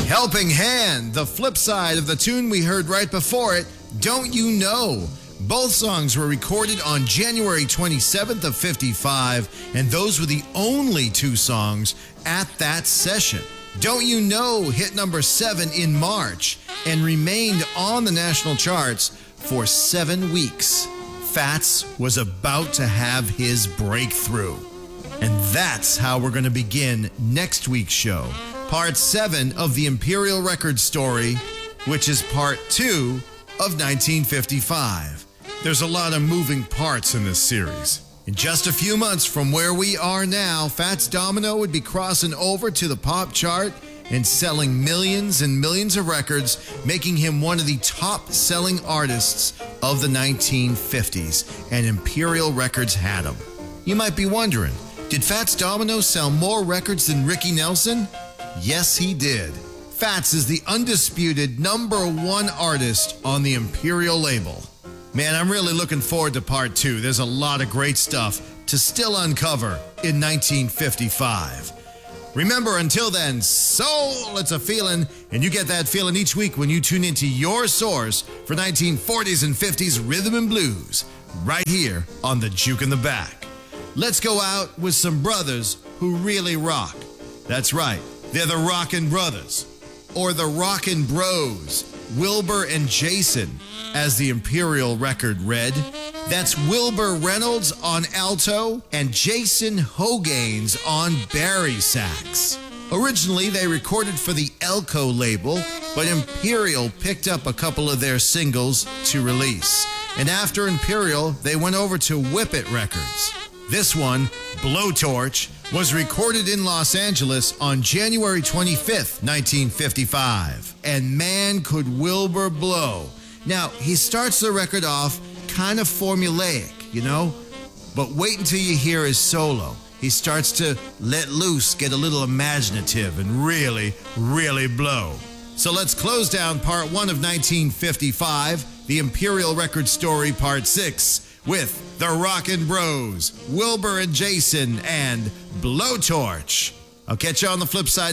Helping Hand, the flip side of the tune we heard right before it, Don't You Know? Both songs were recorded on January 27th of 55, and those were the only two songs at that session. Don't You Know hit number 7 in March and remained on the national charts for 7 weeks. Fats was about to have his breakthrough. And that's how we're going to begin next week's show. Part 7 of the Imperial Records story, which is part 2 of 1955. There's a lot of moving parts in this series. In just a few months from where we are now, Fats Domino would be crossing over to the pop chart and selling millions and millions of records, making him one of the top-selling artists of the 1950s, and Imperial Records had him. You might be wondering, did Fats Domino sell more records than Ricky Nelson? Yes, he did. Fats is the undisputed #1 artist on the Imperial label. Man, I'm really looking forward to part 2. There's a lot of great stuff to still uncover in 1955. Remember, until then, soul, it's a feeling, and you get that feeling each week when you tune into your source for 1940s and 50s rhythm and blues, right here on the Juke in the Back. Let's go out with some brothers who really rock. That's right, they're the Rockin' Brothers, or the Rockin' Bros, Wilbur and Jason, as the Imperial record read. That's Wilbur Reynolds on alto and Jason Hogaines on bari sax. Originally, they recorded for the Elko label, but Imperial picked up a couple of their singles to release. And after Imperial, they went over to Whip It Records. This one, Blowtorch, was recorded in Los Angeles on January 25th, 1955. And man, could Wilbur blow. Now, he starts the record off kind of formulaic, you know? But wait until you hear his solo. He starts to let loose, get a little imaginative, and really, really blow. So let's close down part 1 of 1955, the Imperial Record Story Part 6, with the Rockin' Bros, Wilbur and Jason, and Blowtorch. I'll catch you on the flip side.